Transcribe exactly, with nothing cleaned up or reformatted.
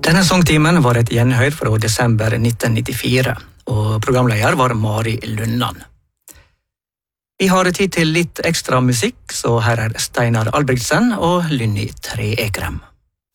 Denne sangtimen var et gjenhør fra desember nitten nittifire, og programleder var Mari Lunnan. Vi har tid til litt ekstra musikk, så her er Steinar Albrigtsen og Lynni Tre Ekrem.